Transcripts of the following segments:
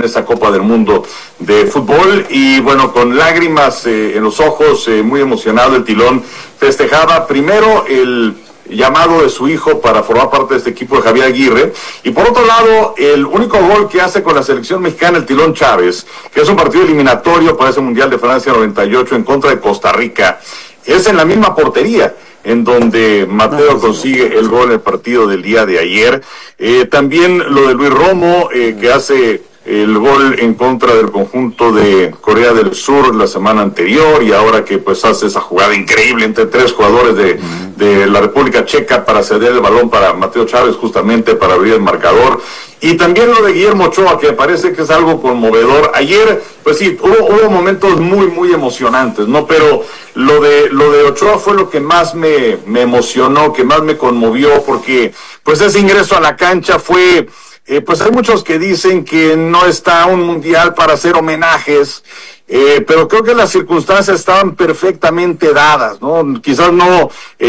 en esta Copa del Mundo de fútbol. Y bueno, con lágrimas en los ojos, muy emocionado, el Tilón festejaba primero el llamado de su hijo para formar parte de este equipo de Javier Aguirre, y por otro lado, el único gol que hace con la selección mexicana, el Tilón Chávez, que es un partido eliminatorio para ese Mundial de Francia 98 en contra de Costa Rica, es en la misma portería en donde Mateo consigue el gol en el partido del día de ayer. También lo de Luis Romo, que hace el gol en contra del conjunto de Corea del Sur la semana anterior, y ahora que pues hace esa jugada increíble entre tres jugadores de la República Checa para ceder el balón para Mateo Chávez, justamente para abrir el marcador. Y también lo de Guillermo Ochoa, que parece que es algo conmovedor. Ayer, pues sí, hubo momentos muy emocionantes, ¿no? Pero lo de Ochoa fue lo que más me emocionó, que más me conmovió, porque pues ese ingreso a la cancha fue... pues hay muchos que dicen que no está un mundial para hacer homenajes, pero creo que las circunstancias estaban perfectamente dadas, ¿no? Quizás no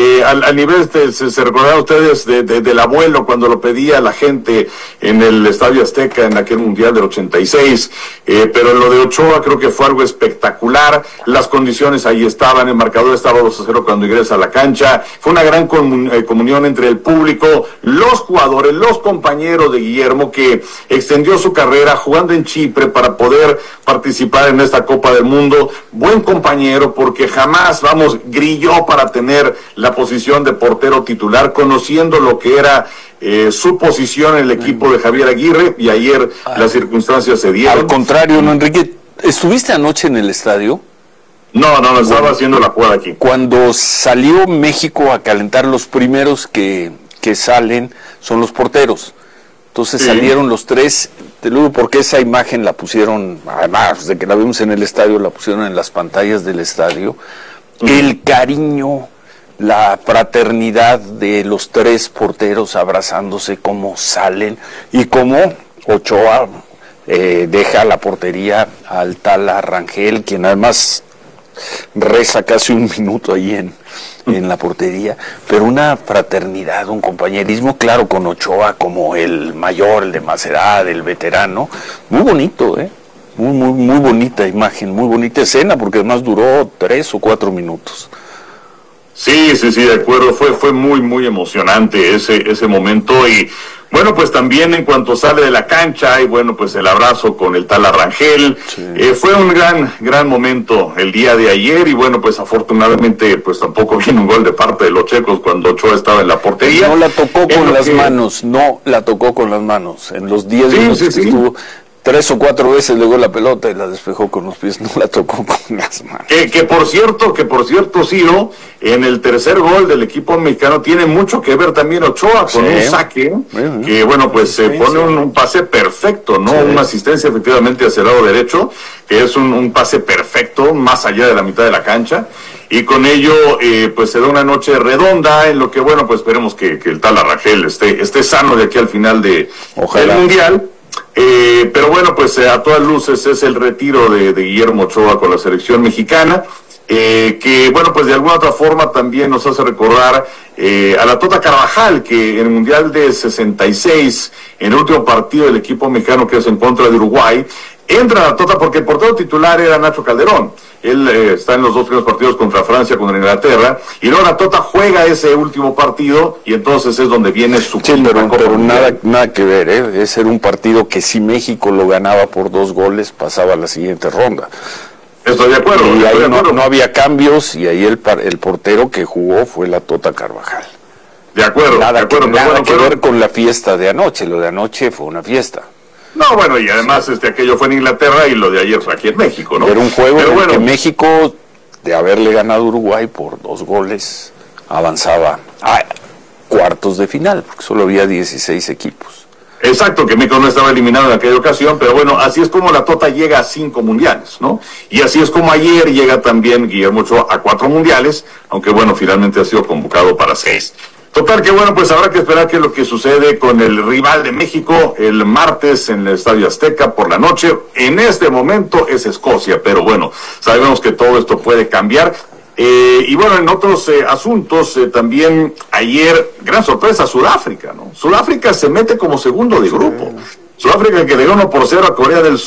al nivel, se recordarán ustedes del abuelo cuando lo pedía la gente en el Estadio Azteca en aquel mundial del 86, pero lo de Ochoa creo que fue algo espectacular. Las condiciones ahí estaban, el marcador estaba 2-0 cuando ingresa a la cancha, fue una gran comunión entre el público, los jugadores, los compañeros de Guillermo, que extendió su carrera jugando en Chipre para poder participar en esta Copa del Mundo. Buen compañero, porque jamás, grilló para tener la posición de portero titular, conociendo lo que era su posición en el equipo de Javier Aguirre, y ayer las circunstancias se dieron. Al contrario, ¿no, Enrique? ¿Estuviste anoche en el estadio? No, estaba haciendo la jugada aquí. Cuando salió México a calentar, los primeros que salen son los porteros. Entonces salieron los tres, te lo digo porque esa imagen la pusieron, además de que la vimos en el estadio, la pusieron en las pantallas del estadio. El cariño, la fraternidad de los tres porteros abrazándose, cómo salen, y cómo Ochoa deja la portería al Tala Rangel, quien además reza casi un minuto ahí en la portería, pero una fraternidad, un compañerismo, claro, con Ochoa como el mayor, el de más edad, el veterano, muy bonito, muy bonita imagen, muy bonita escena, porque además duró 3 o 4 minutos. Sí, de acuerdo, fue muy emocionante ese momento. Y bueno, pues también en cuanto sale de la cancha, y bueno, pues el abrazo con el Tala Rangel, fue un gran momento el día de ayer. Y bueno, pues afortunadamente pues tampoco viene un gol de parte de los checos cuando Ochoa estaba en la portería. No la tocó con las manos, en los 10 minutos que estuvo. 3 o 4 veces le dio la pelota y la despejó con los pies, no la tocó con las manos. Que por cierto, Ciro, en el tercer gol del equipo mexicano tiene mucho que ver también Ochoa con un saque, que bueno, pues se pone un pase perfecto, ¿no? Una asistencia efectivamente hacia el lado derecho, que es un pase perfecto, más allá de la mitad de la cancha, y con ello pues se da una noche redonda, en lo que bueno, pues esperemos que el Tala Rangel esté sano de aquí al final del Mundial. Pero bueno, pues a todas luces es el retiro de Guillermo Ochoa con la selección mexicana, que bueno, pues de alguna otra forma también nos hace recordar a la Tota Carvajal, que en el Mundial de 66, en el último partido del equipo mexicano, que es en contra de Uruguay, entra la Tota porque el portero titular era Nacho Calderón. Él está en los 2 primeros partidos contra Francia, contra Inglaterra, y luego la Tota juega ese último partido, y entonces es donde viene su... Sí, pero nada que ver, ese era un partido que si México lo ganaba por 2 goles, pasaba a la siguiente ronda. Estoy de acuerdo. Y ahí no había cambios, y ahí el portero que jugó fue la Tota Carvajal. De acuerdo. Nada que ver con la fiesta de anoche. Lo de anoche fue una fiesta. No, bueno, y además aquello fue en Inglaterra y lo de ayer fue aquí en México, ¿no? Era un juego en el que México, de haberle ganado a Uruguay por 2 goles, avanzaba a cuartos de final, porque solo había 16 equipos. Exacto, que México no estaba eliminado en aquella ocasión, pero bueno, así es como la Tota llega a 5 mundiales, ¿no? Y así es como ayer llega también Guillermo Ochoa a 4 mundiales, aunque bueno, finalmente ha sido convocado para 6. Total, que bueno, pues habrá que esperar qué es lo que sucede con el rival de México el martes en el Estadio Azteca por la noche. En este momento es Escocia, pero bueno, sabemos que todo esto puede cambiar. Y bueno, en otros asuntos, también ayer, gran sorpresa, Sudáfrica, ¿no? Sudáfrica se mete como segundo de grupo. Sudáfrica que le dio 1-0 a Corea del Sur.